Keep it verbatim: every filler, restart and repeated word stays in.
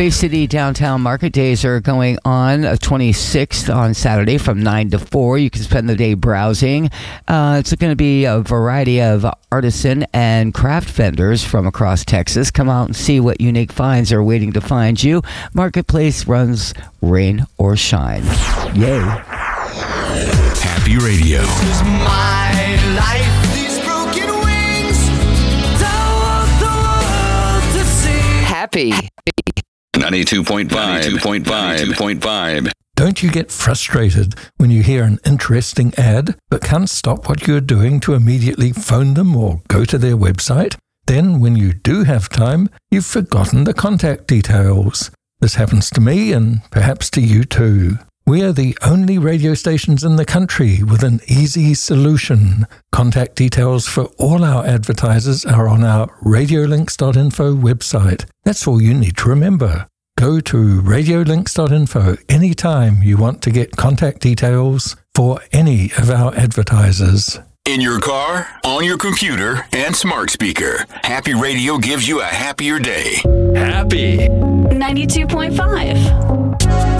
Bay City Downtown Market Days are going on uh, twenty-sixth on Saturday from nine to four. You can spend the day browsing. Uh, it's going to be a variety of artisan and craft vendors from across Texas. Come out and see what unique finds are waiting to find you. Marketplace runs rain or shine. Yay. Happy Radio. This is my life. These broken wings. Don't want the world to see. Happy. ninety-two point five. ninety-two point five. ninety-two point five. Don't you get frustrated when you hear an interesting ad but can't stop what you're doing to immediately phone them or go to their website? Then, when you do have time, you've forgotten the contact details. This happens to me and perhaps to you too. We are the only radio stations in the country with an easy solution. Contact details for all our advertisers are on our radiolinks dot info website. That's all you need to remember. Go to radiolinks dot info anytime you want to get contact details for any of our advertisers. In your car, on your computer, and smart speaker, Happy Radio gives you a happier day. Happy. ninety-two point five.